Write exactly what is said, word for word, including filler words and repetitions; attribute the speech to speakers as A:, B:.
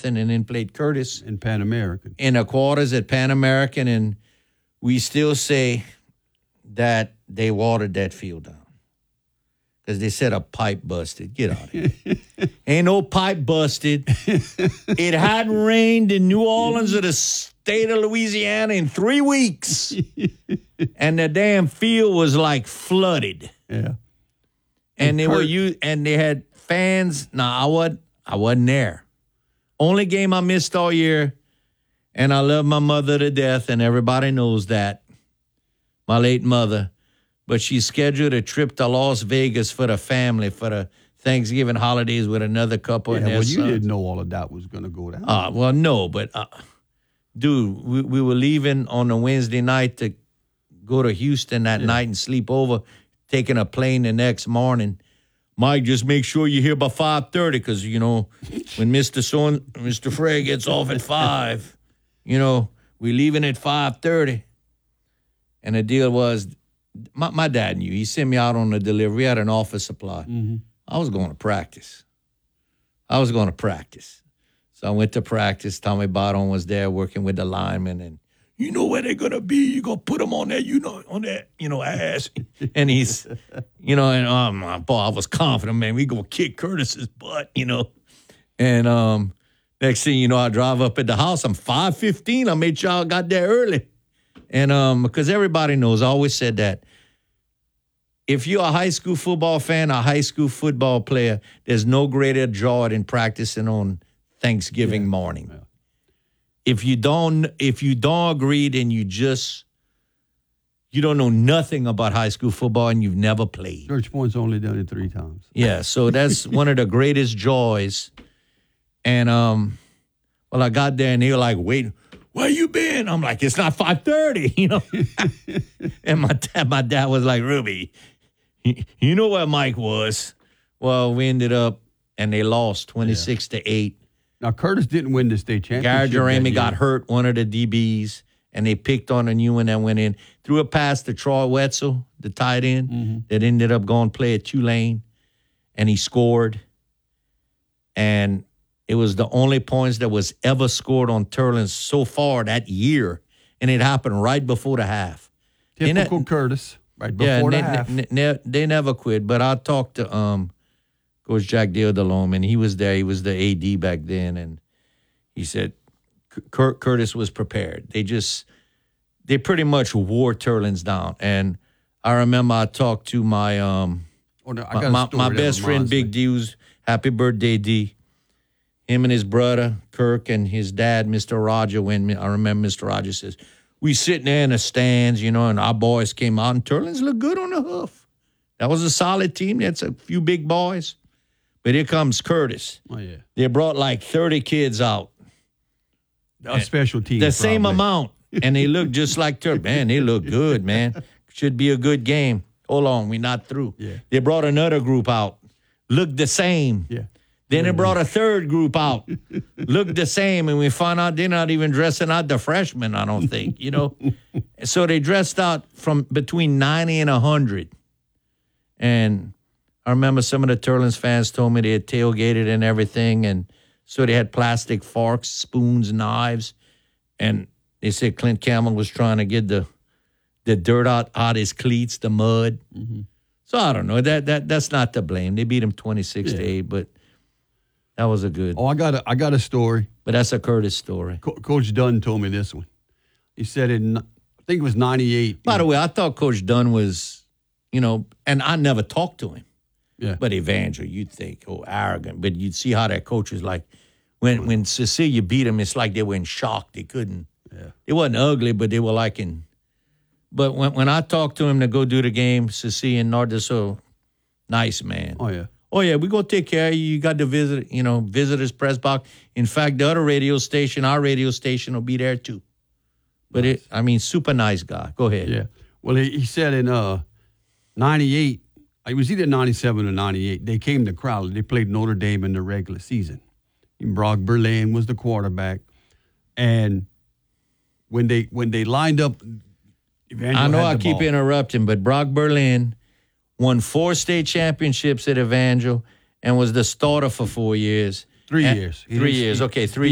A: nothing, and then played Curtis
B: in Pan American
A: in the quarters at Pan American, and we still say that they watered that field down because they said a pipe busted. Get out of here. Ain't no pipe busted. It hadn't rained in New Orleans or the state of Louisiana in three weeks, and the damn field was like flooded.
B: Yeah,
A: and,
B: and
A: they
B: Kurt,
A: were you and they had fans. Nah, I wasn't. I wasn't there. Only game I missed all year, and I love my mother to death, and everybody knows that. My late mother. But she scheduled a trip to Las Vegas for the family for the Thanksgiving holidays with another couple.
B: Yeah,
A: and their
B: well, you
A: sons.
B: didn't know all of that was going to go down.
A: Uh, well, no, but, uh, dude, we, we were leaving on a Wednesday night to go to Houston that yeah. night and sleep over, taking a plane the next morning. Mike, just make sure you're here by five thirty because, you know, when Mister Son, Mister Frey gets off at five, you know, we're leaving at five thirty. And the deal was, my, my dad knew. He sent me out on the delivery. We had an office supply.
B: Mm-hmm.
A: I was going to practice. I was going to practice. So I went to practice. Tommy Bottom was there working with the linemen, and you know where they're gonna be. You gonna put them on that, you know, on that, you know, ass. And he's, you know, and um, boy, I was confident, man. We gonna kick Curtis's butt, you know. And um, next thing you know, I drive up at the house. I'm five fifteen. I made sure I got there early, and um, because everybody knows, I always said that if you're a high school football fan, a high school football player, there's no greater joy than practicing on Thanksgiving yeah. morning. Yeah. If you don't, if you don't agree, then you just, you don't know nothing about high school football and you've never played.
B: George Point's only done it three times.
A: Yeah, so that's one of the greatest joys. And, um, well, I got there and they were like, wait, where you been? I'm like, it's not five thirty, you know. And my dad, my dad was like, Ruby, you know where Mike was? Well, we ended up, and they lost twenty-six yeah. to eight.
B: Now, Curtis didn't win the state championship.
A: Gary Jeremy got hurt, one of the D Bs, and they picked on a new one that went in. Threw a pass to Troy Wetzel, the tight end, mm-hmm. that ended up going to play at Tulane, and he scored. And it was the only points that was ever scored on Turlin so far that year, and it happened right before the half.
B: Typical ne- Curtis, right before
A: yeah,
B: the
A: ne-
B: half.
A: Ne- ne- they never quit, but I talked to um. Coach Jack Delome, and he was there. He was the A D back then, and he said Cur- Curtis was prepared. They just, they pretty much wore Turlins down. And I remember I talked to my um,
B: oh, no, I got
A: my, my, my best friend, Big D, who's happy birthday, D. Him and his brother, Kirk, and his dad, Mister Roger, when I remember Mister Roger says, we sitting there in the stands, you know, and our boys came out, and Turlins looked good on the hoof. That was a solid team. That's a few big boys. But here comes Curtis.
B: Oh, yeah.
A: They brought like thirty kids out.
B: A special team.
A: The
B: probably.
A: same amount. And they look just like Turk. Man, they look good, man. Should be a good game. Hold on, we're not through.
B: Yeah.
A: They brought another group out. Looked the same.
B: Yeah.
A: Then they brought a third group out. Looked the same. And we found out they're not even dressing out the freshmen, I don't think, you know. So they dressed out from between ninety and one hundred. And I remember some of the Turlins fans told me they had tailgated and everything, and so they had plastic forks, spoons, knives, and they said Clint Campbell was trying to get the the dirt out, out his cleats, the mud. Mm-hmm. So I don't know. That that that's not to blame. They beat him twenty-six yeah. to eight, but that was a good.
B: Oh, I got a I got a story.
A: But that's a Curtis story.
B: Co- Coach Dunn told me this one. He said in I think it was ninety-eight.
A: By the way, I thought Coach Dunn was, you know, and I never talked to him.
B: Yeah.
A: But Evangel, you'd think, oh, arrogant. But you'd see how that coach was like, when when Cecilia beat him, it's like they were in shock. They couldn't.
B: Yeah.
A: They wasn't ugly, but they were like in. But when when I talked to him to go do the game, Cecilia and Nardis, nice man.
B: Oh, yeah.
A: Oh, yeah, we going to take care of you. You got the visit, you know, visitors press box. In fact, the other radio station, our radio station, will be there too. But, nice. it, I mean, super nice guy. Go ahead.
B: Yeah. Well, he, he said in uh, ninety-eight, it was either ninety-seven or ninety-eight. They came to Crowley. They played Notre Dame in the regular season. And Brock Berlin was the quarterback. And when they when they lined up, Evangel
A: I know
B: had
A: I
B: the
A: keep
B: ball.
A: interrupting, but Brock Berlin won four state championships at Evangel and was the starter for four years.
B: Three
A: and,
B: years.
A: Three years. Okay, three